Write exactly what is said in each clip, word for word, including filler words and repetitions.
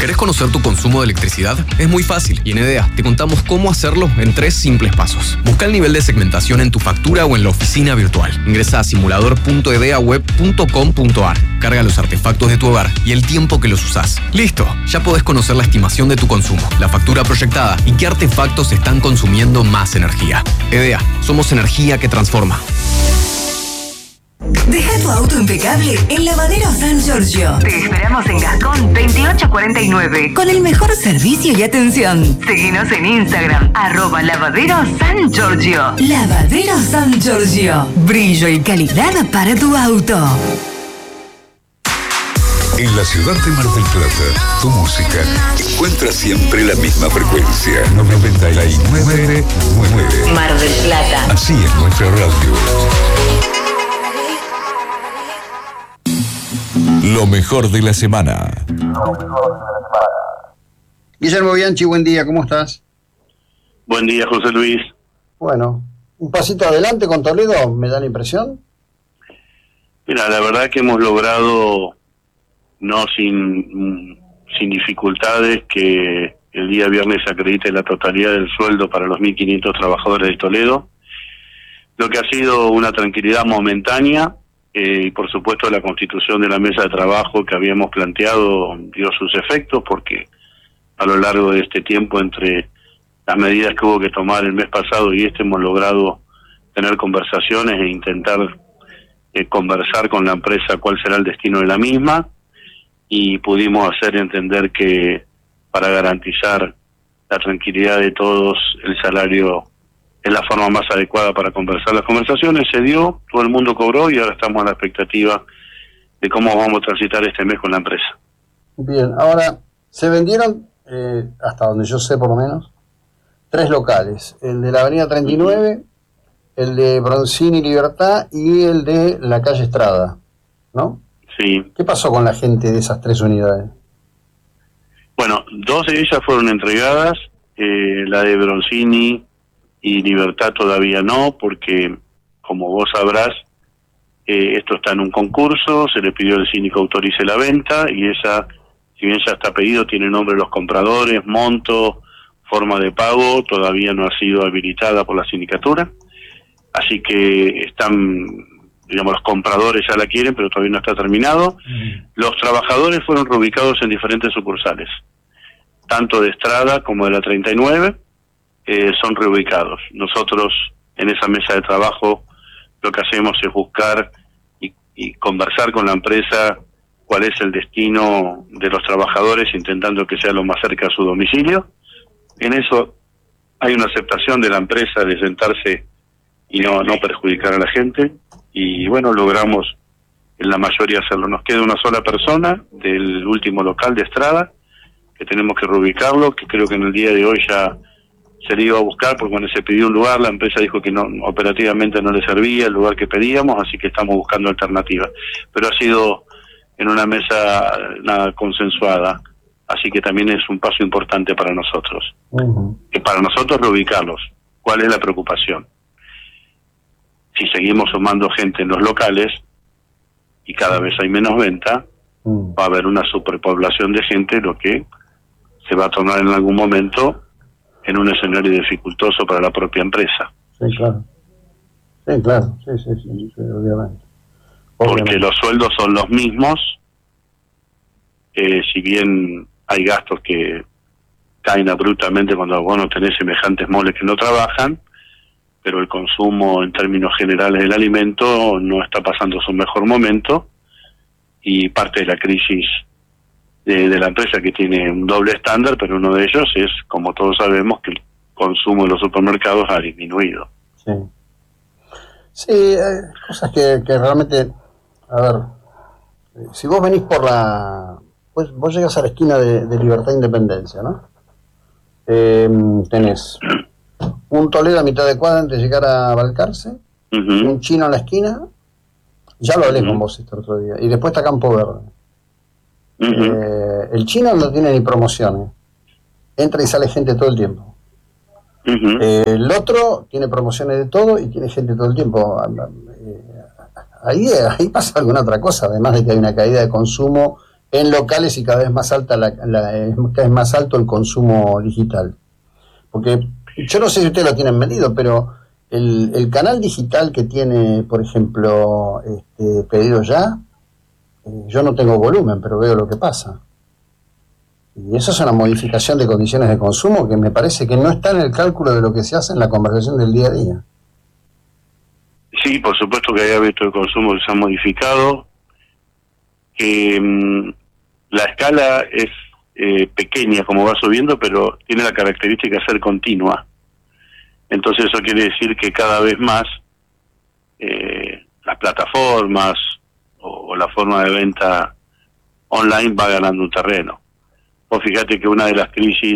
¿Querés conocer tu consumo de electricidad? Es muy fácil y en EDEA te contamos cómo hacerlo en tres simples pasos. Busca el nivel de segmentación en tu factura o en la oficina virtual. Ingresa a simulador punto edeaweb punto com punto ar. Carga los artefactos de tu hogar y el tiempo que los usás. ¡Listo! Ya podés conocer la estimación de tu consumo, la factura proyectada y qué artefactos están consumiendo más energía. EDEA, somos energía que transforma. Deja tu auto impecable en Lavadero San Giorgio. Te esperamos en Gascón veintiocho cuarenta y nueve con el mejor servicio y atención. Seguinos en Instagram, arroba Lavadero San Giorgio. Lavadero San Giorgio. Brillo y calidad para tu auto. En la ciudad de Mar del Plata, tu música encuentra siempre la misma frecuencia. noventa y nueve punto nueve. Mar del Plata. Así es nuestra radio. Lo mejor de la semana. Guillermo Bianchi, buen día, ¿cómo estás? Buen día, José Luis. Bueno, un pasito adelante con Toledo, me da la impresión. Mira, la verdad que hemos logrado, no sin, sin dificultades, que el día viernes se acredite la totalidad del sueldo para los mil quinientos trabajadores de Toledo, lo que ha sido una tranquilidad momentánea. Eh, y por supuesto la constitución de la mesa de trabajo que habíamos planteado dio sus efectos, porque a lo largo de este tiempo, entre las medidas que hubo que tomar el mes pasado y este, hemos logrado tener conversaciones e intentar eh, conversar con la empresa cuál será el destino de la misma, y pudimos hacer entender que para garantizar la tranquilidad de todos, el salario es la forma más adecuada para conversar. Las conversaciones se dio, todo el mundo cobró y ahora estamos a la expectativa de cómo vamos a transitar este mes con la empresa. Bien, ahora se vendieron, eh, hasta donde yo sé por lo menos, tres locales. El de la avenida treinta y nueve, el de Bronzini Libertad y el de la calle Estrada, ¿no? Sí. ¿Qué pasó con la gente de esas tres unidades? Bueno, dos de ellas fueron entregadas, eh, la de Bronzini y Libertad todavía no, porque como vos sabrás, eh, esto está en un concurso, se le pidió al síndico autorice la venta, y esa, si bien ya está pedido, tiene nombre de los compradores, monto, forma de pago, todavía no ha sido habilitada por la sindicatura, así que están, digamos, los compradores ya la quieren, pero todavía no está terminado. Mm. Los trabajadores fueron reubicados en diferentes sucursales, tanto de Estrada como de la treinta y nueve, Eh, son reubicados. Nosotros en esa mesa de trabajo lo que hacemos es buscar y, y conversar con la empresa cuál es el destino de los trabajadores, intentando que sea lo más cerca a su domicilio. En eso hay una aceptación de la empresa de sentarse y no, no perjudicar a la gente, y bueno, logramos en la mayoría hacerlo. Nos queda una sola persona del último local de Estrada, que tenemos que reubicarlo, que creo que en el día de hoy ya se le iba a buscar, porque cuando se pidió un lugar, la empresa dijo que no, operativamente no le servía el lugar que pedíamos, así que estamos buscando alternativas. Pero ha sido en una mesa nada consensuada, así que también es un paso importante para nosotros. Uh-huh. Que para nosotros reubicarlos. ¿Cuál es la preocupación? Si seguimos sumando gente en los locales y cada vez hay menos venta, uh-huh, va a haber una superpoblación de gente, lo que se va a tornar en algún momento en un escenario dificultoso para la propia empresa. Sí, claro. Sí, claro. Sí, sí, sí, sí, obviamente. obviamente. Porque los sueldos son los mismos, eh, si bien hay gastos que caen abruptamente cuando vos no tenés semejantes moles que no trabajan, pero el consumo en términos generales del alimento no está pasando su mejor momento, y parte de la crisis De, de la empresa, que tiene un doble estándar, pero uno de ellos es, como todos sabemos, que el consumo en los supermercados ha disminuido. Sí, sí, hay cosas que, que realmente, a ver, si vos venís por la, pues vos llegas a la esquina de, de Libertad e Independencia, ¿no? Eh, tenés un Toledo a mitad de cuadra antes de llegar a Balcarce, uh-huh, un Chino en la esquina, ya lo hablé uh-huh con vos este otro día, y después está Campo Verde. Uh-huh. Eh, el Chino no tiene ni promociones, entra y sale gente todo el tiempo. Uh-huh. Eh, el otro tiene promociones de todo y tiene gente todo el tiempo. Eh, ahí, ahí pasa alguna otra cosa, además de que hay una caída de consumo en locales y cada vez más alta la, la, cada vez más alto el consumo digital. Porque yo no sé si ustedes lo tienen medido, pero el, el canal digital que tiene, por ejemplo, este, Pedido Ya, eh, yo no tengo volumen, pero veo lo que pasa. Y eso es una modificación de condiciones de consumo que me parece que no está en el cálculo de lo que se hace en la conversación del día a día. Sí, por supuesto que hay hábitos de consumo que se han modificado, que mmm, la escala es eh, pequeña como va subiendo, pero tiene la característica de ser continua. Entonces eso quiere decir que cada vez más eh, las plataformas o, o la forma de venta online va ganando un terreno. Vos fíjate que una de las crisis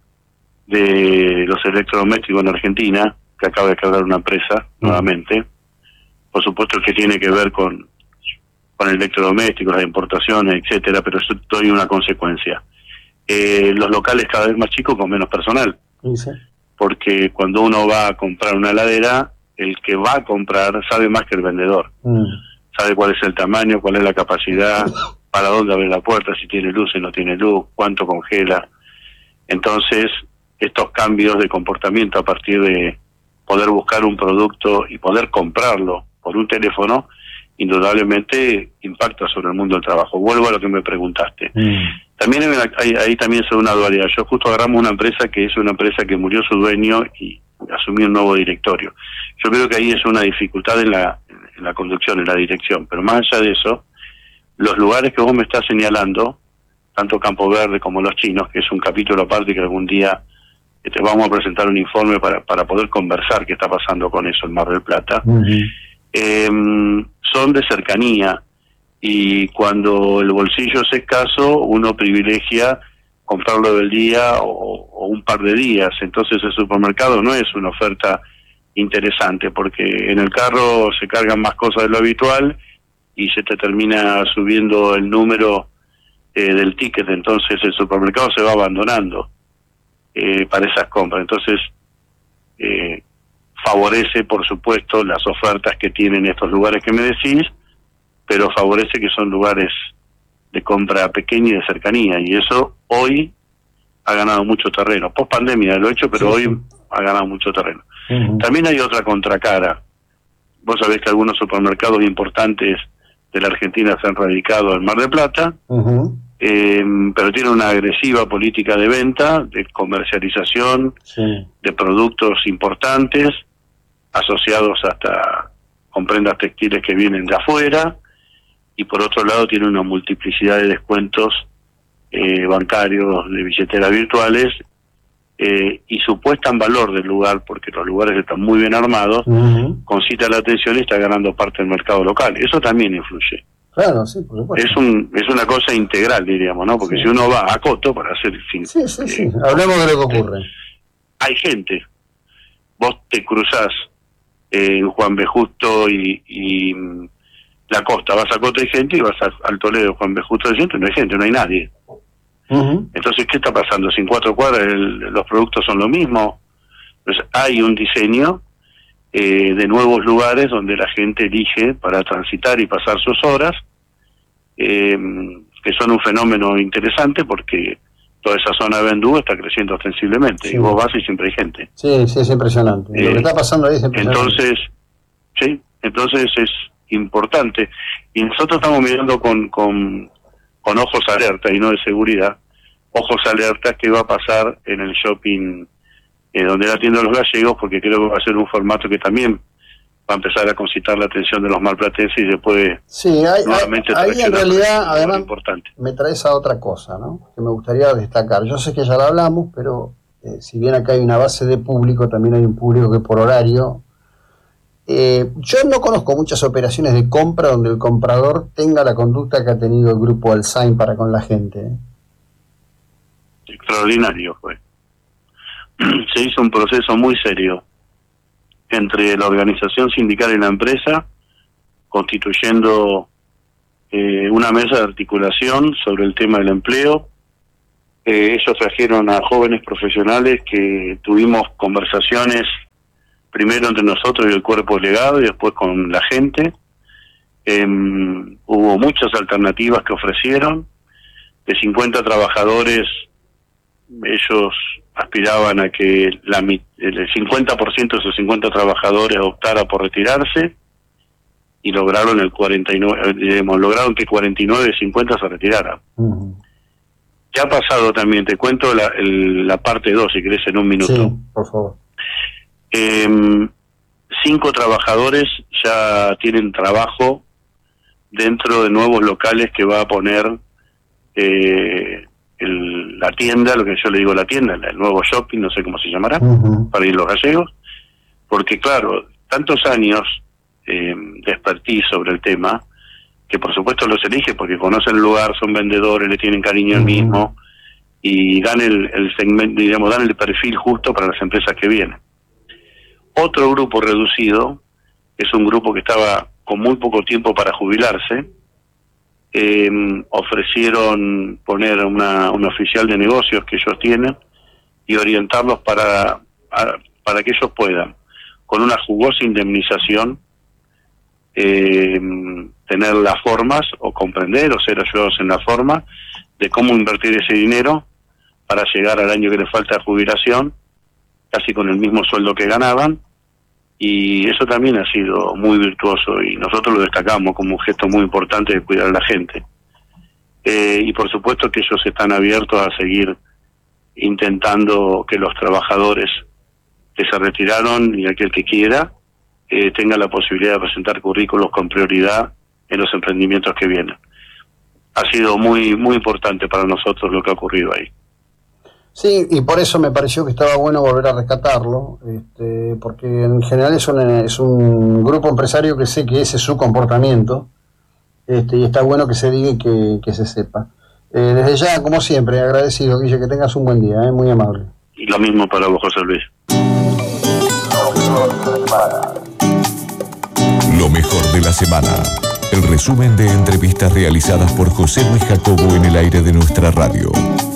de los electrodomésticos en Argentina, que acaba de quebrar una empresa mm. nuevamente, por supuesto que tiene que ver con, con electrodomésticos, las importaciones, etcétera, pero eso tiene una consecuencia. Eh, los locales cada vez más chicos con menos personal. Sí. Porque cuando uno va a comprar una heladera, el que va a comprar sabe más que el vendedor. Mm. Sabe cuál es el tamaño, cuál es la capacidad, para dónde abre la puerta, si tiene luz, si no tiene luz, cuánto congela. Entonces, estos cambios de comportamiento a partir de poder buscar un producto y poder comprarlo por un teléfono, indudablemente impacta sobre el mundo del trabajo. Vuelvo a lo que me preguntaste. Mm. También hay, ahí también es una dualidad. Yo justo agarramos una empresa que es una empresa que murió su dueño y asumió un nuevo directorio. Yo creo que ahí es una dificultad en la, en la conducción, en la dirección. Pero más allá de eso, los lugares que vos me estás señalando, tanto Campo Verde como Los Chinos, que es un capítulo aparte que algún día te vamos a presentar un informe para, para poder conversar qué está pasando con eso en Mar del Plata, uh-huh. eh, son de cercanía. Y cuando el bolsillo es escaso, uno privilegia comprarlo del día o, o un par de días. Entonces el supermercado no es una oferta interesante, porque en el carro se cargan más cosas de lo habitual y se te termina subiendo el número eh, del ticket. Entonces el supermercado se va abandonando eh, para esas compras. Entonces eh, favorece, por supuesto, las ofertas que tienen estos lugares que me decís, pero favorece que son lugares de compra pequeña y de cercanía, y eso hoy ha ganado mucho terreno. Post pandemia lo he hecho, pero sí, hoy sí. ha ganado mucho terreno. Uh-huh. También hay otra contracara. Vos sabés que algunos supermercados importantes de la Argentina se han radicado en Mar del Plata, uh-huh. eh, pero tienen una agresiva política de venta, de comercialización, sí. de productos importantes, asociados hasta con prendas textiles que vienen de afuera, y por otro lado tiene una multiplicidad de descuentos eh, bancarios, de billeteras virtuales, eh, y su puesta en valor del lugar, porque los lugares están muy bien armados, uh-huh. concita la atención y está ganando parte del mercado local. Eso también influye. Claro, sí, por supuesto. Es, un, es una cosa integral, diríamos, ¿no? Porque sí. si uno va a Coto para hacer el fin... Sí, sí, sí. Eh, Hablemos de lo que ocurre. Eh, hay gente. Vos te cruzás en Juan B. Justo y... y La Costa, vas a Costa hay gente y vas a, al Toledo, Juan B. Justo de gente, no hay gente, no hay nadie. Uh-huh. Entonces, ¿qué está pasando? Si en cuatro cuadras el, los productos son lo mismo, pues hay un diseño eh, de nuevos lugares donde la gente elige para transitar y pasar sus horas, eh, que son un fenómeno interesante porque toda esa zona de Vendú está creciendo ostensiblemente, sí. y vos vas y siempre hay gente. Sí, sí, es impresionante. Eh, Lo que está pasando ahí es impresionante. Entonces, sí, entonces es importante, y nosotros estamos mirando con, con con ojos alerta y no de seguridad, ojos alerta qué va a pasar en el shopping eh, donde la tienda de los gallegos, porque creo que va a ser un formato que también va a empezar a concitar la atención de los marplatenses y después sí, hay, nuevamente hay, ahí en realidad además importante. Me traes a otra cosa, ¿no? Que me gustaría destacar. Yo sé que ya lo hablamos, pero eh, si bien acá hay una base de público, también hay un público que por horario. Eh, yo no conozco muchas operaciones de compra donde el comprador tenga la conducta que ha tenido el grupo Alzain para con la gente. ¿eh? Extraordinario fue. Se hizo un proceso muy serio entre la organización sindical y la empresa, constituyendo eh, una mesa de articulación sobre el tema del empleo. Eh, ellos trajeron a jóvenes profesionales que tuvimos conversaciones primero entre nosotros y el cuerpo delegado y después con la gente. Eh, hubo muchas alternativas que ofrecieron, de cincuenta trabajadores, ellos aspiraban a que la, el cincuenta por ciento de esos cincuenta trabajadores optara por retirarse, y lograron el cuarenta y nueve, digamos, lograron que cuarenta y nueve de cincuenta se retiraran. Uh-huh. ¿Qué ha pasado también? Te cuento la, el, la parte dos, si querés, en un minuto. Sí, por favor. Eh, cinco trabajadores ya tienen trabajo dentro de nuevos locales que va a poner eh, el, la tienda, lo que yo le digo la tienda, el nuevo shopping, no sé cómo se llamará, uh-huh. para ir los gallegos, porque claro, tantos años eh, de expertise sobre el tema, que por supuesto los elige porque conocen el lugar, son vendedores, le tienen cariño al uh-huh. mismo, y dan el, el segmento, digamos, dan el perfil justo para las empresas que vienen. Otro grupo reducido, es un grupo que estaba con muy poco tiempo para jubilarse, eh, ofrecieron poner una, un oficial de negocios que ellos tienen y orientarlos para, a, para que ellos puedan, con una jugosa indemnización, eh, tener las formas o comprender o ser ayudados en la forma de cómo invertir ese dinero para llegar al año que les falta de jubilación, casi con el mismo sueldo que ganaban. Y eso también ha sido muy virtuoso y nosotros lo destacamos como un gesto muy importante de cuidar a la gente. Eh, y por supuesto que ellos están abiertos a seguir intentando que los trabajadores que se retiraron y aquel que quiera eh, tenga la posibilidad de presentar currículos con prioridad en los emprendimientos que vienen. Ha sido muy muy importante para nosotros lo que ha ocurrido ahí. Sí, y por eso me pareció que estaba bueno volver a rescatarlo, este, porque en general es un, es un grupo empresario que sé que ese es su comportamiento, este, y está bueno que se diga y que, que se sepa. Eh, desde ya, como siempre, agradecido, Guille, que tengas un buen día, eh, muy amable. Y lo mismo para vos, José Luis. Lo mejor de la semana. El resumen de entrevistas realizadas por José Luis Jacobo en el aire de nuestra radio.